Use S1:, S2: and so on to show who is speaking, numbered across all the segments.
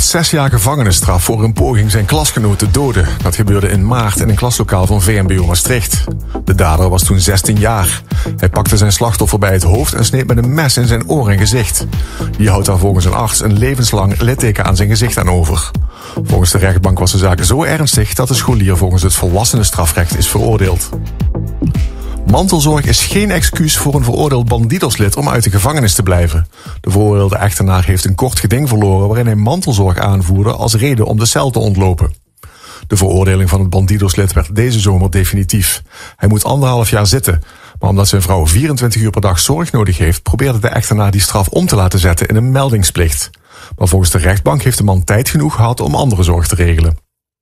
S1: 6 jaar gevangenisstraf voor een poging zijn klasgenoot te doden. Dat gebeurde in maart in een klaslokaal van VMBO Maastricht. De dader was toen 16 jaar. Hij pakte zijn slachtoffer bij het hoofd en sneed met een mes in zijn oor en gezicht. Die houdt daar volgens een arts een levenslang litteken aan zijn gezicht aan over. Volgens de rechtbank was de zaak zo ernstig dat de scholier volgens het volwassenenstrafrecht is veroordeeld. Mantelzorg is geen excuus voor een veroordeeld banditoslid om uit de gevangenis te blijven. De veroordeelde echtenaar heeft een kort geding verloren waarin hij mantelzorg aanvoerde als reden om de cel te ontlopen. De veroordeling van het banditoslid werd deze zomer definitief. Hij moet 1,5 jaar zitten, maar omdat zijn vrouw 24 uur per dag zorg nodig heeft, probeerde de echtenaar die straf om te laten zetten in een meldingsplicht. Maar volgens de rechtbank heeft de man tijd genoeg gehad om andere zorg te regelen.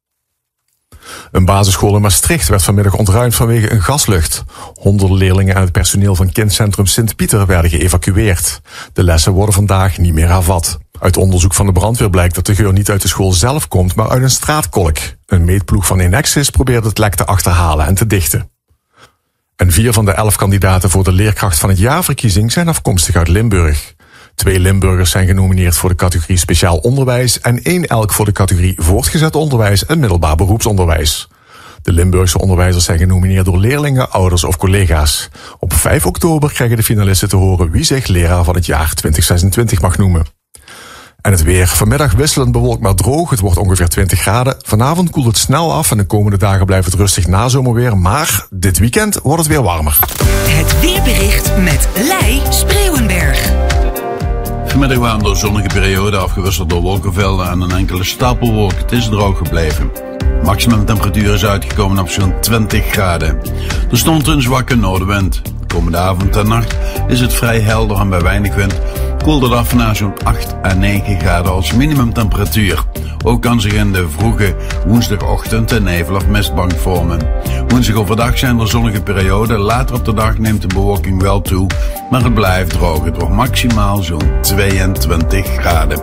S1: Een basisschool in Maastricht werd vanmiddag ontruimd vanwege een gaslucht. Honderden leerlingen en het personeel van kindcentrum Sint-Pieter werden geëvacueerd. De lessen worden vandaag niet meer hervat. Uit onderzoek van de brandweer blijkt dat de geur niet uit de school zelf komt, maar uit een straatkolk. Een meetploeg van Enexis probeert het lek te achterhalen en te dichten. En 4 van de 11 kandidaten voor de leerkracht van het jaarverkiezing zijn afkomstig uit Limburg. 2 Limburgers zijn genomineerd voor de categorie speciaal onderwijs en 1 elk voor de categorie voortgezet onderwijs en middelbaar beroepsonderwijs. De Limburgse onderwijzers zijn genomineerd door leerlingen, ouders of collega's. Op 5 oktober krijgen de finalisten te horen wie zich leraar van het jaar 2026 mag noemen. En het weer. Vanmiddag wisselend bewolkt maar droog. Het wordt ongeveer 20 graden. Vanavond koelt het snel af en de komende dagen blijft het rustig nazomerweer. Maar dit weekend wordt het weer warmer.
S2: Het weerbericht met Lei Spreeuwenberg.
S3: Vanmiddag waren door zonnige periode afgewisseld door wolkenvelden en een enkele stapelwolk. Het is droog gebleven. Maximum temperatuur is uitgekomen op zo'n 20 graden. Er stond een zwakke noordenwind. Komende avond en nacht is het vrij helder en bij weinig wind koelt het af naar zo'n 8 à 9 graden als minimumtemperatuur. Ook kan zich in de vroege woensdagochtend een nevel of mistbank vormen. Woensdag overdag zijn er zonnige perioden. Later op de dag neemt de bewolking wel toe, maar het blijft droog. Het wordt maximaal zo'n 22 graden.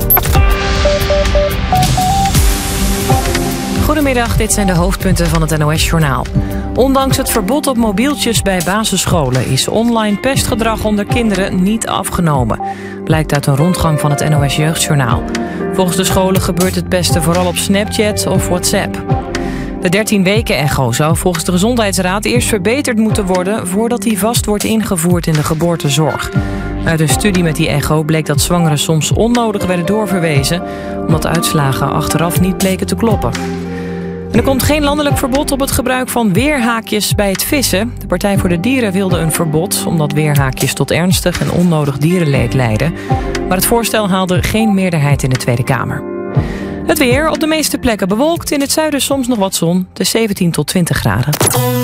S4: Goedemiddag, dit zijn de hoofdpunten van het NOS-journaal. Ondanks het verbod op mobieltjes bij basisscholen is online pestgedrag onder kinderen niet afgenomen. Blijkt uit een rondgang van het NOS-jeugdjournaal. Volgens de scholen gebeurt het pesten vooral op Snapchat of WhatsApp. De 13-weken-echo zou volgens de Gezondheidsraad eerst verbeterd moeten worden voordat die vast wordt ingevoerd in de geboortezorg. Uit een studie met die echo bleek dat zwangeren soms onnodig werden doorverwezen, omdat uitslagen achteraf niet bleken te kloppen. En er komt geen landelijk verbod op het gebruik van weerhaakjes bij het vissen. De Partij voor de Dieren wilde een verbod, omdat weerhaakjes tot ernstig en onnodig dierenleed leiden. Maar het voorstel haalde geen meerderheid in de Tweede Kamer. Het weer, op de meeste plekken bewolkt, in het zuiden soms nog wat zon. Het is 17 tot 20 graden.